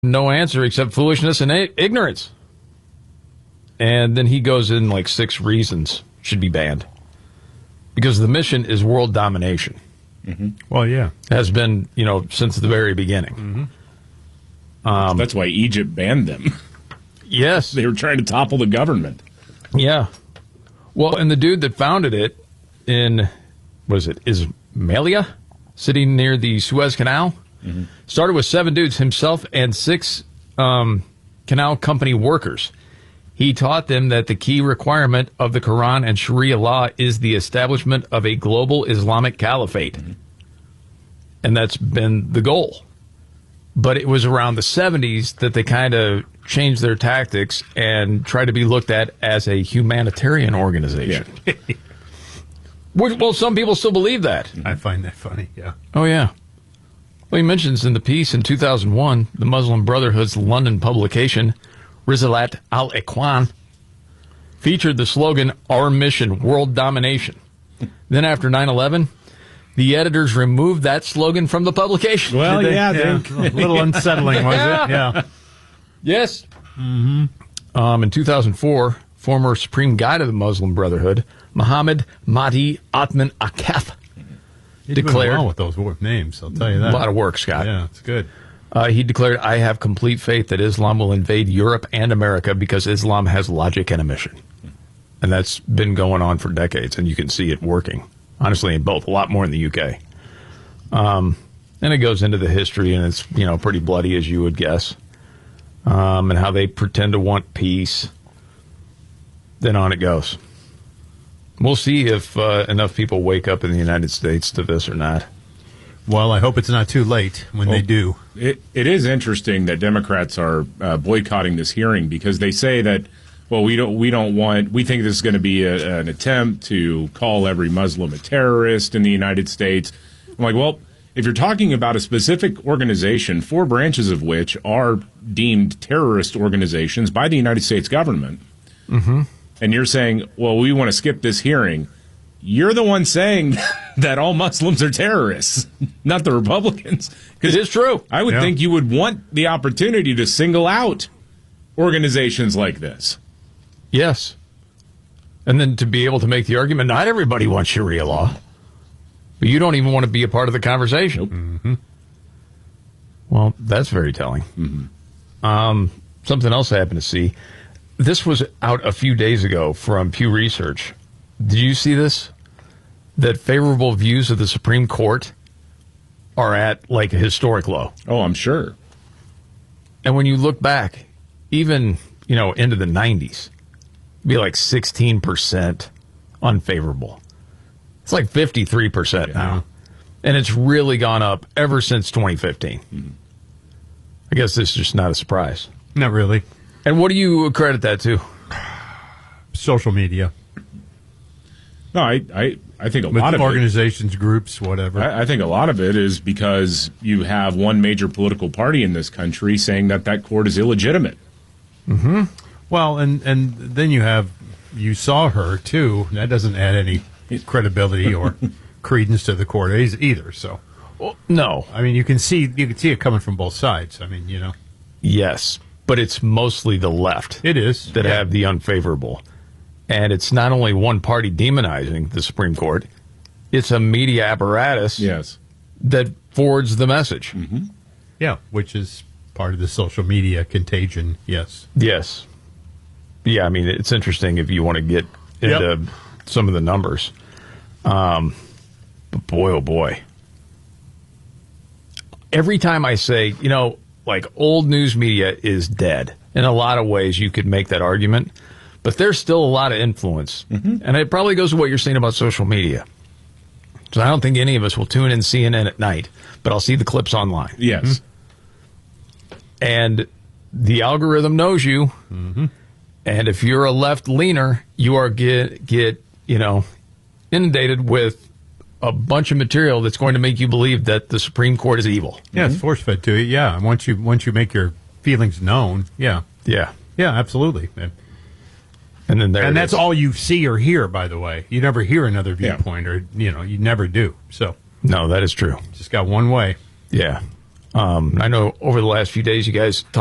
no answer except foolishness and ignorance. And then he goes in like 6 reasons should be banned. Because the mission is world domination. Mm-hmm. Well, yeah. Has been, since the very beginning. Mm-hmm. That's why Egypt banned them. Yes. They were trying to topple the government. Yeah. Well, and the dude that founded it in, Ismailia, sitting near the Suez Canal, started with 7 dudes, himself and 6 canal company workers. He taught them that the key requirement of the Quran and Sharia law is the establishment of a global Islamic caliphate. Mm-hmm. And that's been the goal. But it was around the 70s that they kind of changed their tactics and tried to be looked at as a humanitarian organization. Yeah. Well, some people still believe that. I find that funny, yeah. Oh, yeah. Well, he mentions in the piece in 2001, the Muslim Brotherhood's London publication, Risalat al-Ikhwan, featured the slogan, "Our mission, world domination." Then after 9/11, the editors removed that slogan from the publication. Well, a little unsettling, was it? Yeah. Yes. Mm-hmm. In 2004, former Supreme Guide of the Muslim Brotherhood, Muhammad Mahdi Atman Akaf, declared, well with those names, I'll tell you that. A lot of work, Scott. Yeah, it's good. He declared, "I have complete faith that Islam will invade Europe and America because Islam has logic and a mission." And that's been going on for decades, and you can see it working. Honestly, in both, a lot more in the UK. And it goes into the history, and it's, pretty bloody, as you would guess. And how they pretend to want peace. Then on it goes. We'll see if enough people wake up in the United States to this or not. Well, I hope it's not too late when they do. It is interesting that Democrats are boycotting this hearing because they say that, well, we think this is going to be an attempt to call every Muslim a terrorist in the United States. I'm like, well, if you're talking about a specific organization, 4 branches of which are deemed terrorist organizations by the United States government, and you're saying, well, we want to skip this hearing, you're the one saying that all Muslims are terrorists, not the Republicans. It is true. I would think you would want the opportunity to single out organizations like this. Yes. And then to be able to make the argument, not everybody wants Sharia law. But you don't even want to be a part of the conversation. Nope. Mm-hmm. Well, that's very telling. Mm-hmm. Something else I happened to see. This was out a few days ago from Pew Research. Did you see this? That favorable views of the Supreme Court are at like a historic low. Oh, I'm sure. And when you look back, even, into the 90s, it'd be like 16% unfavorable. It's like 53% now. And it's really gone up ever since 2015. Mm-hmm. I guess this is just not a surprise. Not really. And what do you credit that to? Social media. No, I think a lot of organizations, groups, whatever. I think a lot of it is because you have one major political party in this country saying that court is illegitimate. Mm-hmm. Well, and then you saw her too. That doesn't add any credibility or credence to the court either. So, well, no. I mean, you can see it coming from both sides. I mean, Yes, but it's mostly the left. It is that have the unfavorable. And it's not only one party demonizing the Supreme Court, it's a media apparatus that forwards the message. Mm-hmm. Yeah, which is part of the social media contagion, yes. Yes. Yeah, I mean, it's interesting if you want to get into some of the numbers. But boy, oh boy. Every time I say, like old news media is dead, in a lot of ways you could make that argument. But there's still a lot of influence. Mm-hmm. And it probably goes to what you're saying about social media. So I don't think any of us will tune in CNN at night, but I'll see the clips online. Yes. Mm-hmm. And the algorithm knows you. Mm-hmm. And if you're a left leaner, you are get inundated with a bunch of material that's going to make you believe that the Supreme Court is evil. Yeah, it's force-fed to you. Yeah, once you make your feelings known, yeah, absolutely. And then that's all you see or hear, by the way. You never hear another viewpoint, or you never do. So no, that is true. Just got one way. Yeah. I know over the last few days you guys